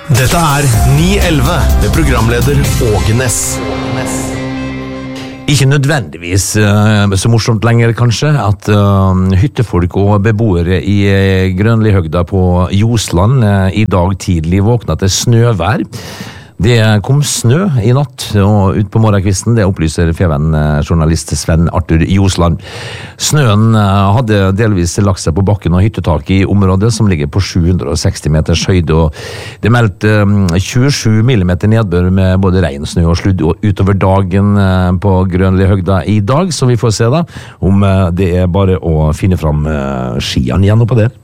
Dette 911 med programleder Åge Ness. Ikke nødvendigvis så morsomt lenger kanskje at hyttefolk og beboere i Grønlihøgda på Josland i dag tidlig våkna til snøvær. Det kom snø i natt og ut på morgenkvisten, det opplyser Feven-journalist Sven Arthur Josland. Snøen hadde delvis lagt seg på bakken og hyttetak i området som ligger på 760 meters høyde, og det meldte 27 millimeter nedbør med både regn, snø og sludd utover dagen på Grønlihøgda i dag, så vi får se da om det bare å finne fram skiene igjen oppå der.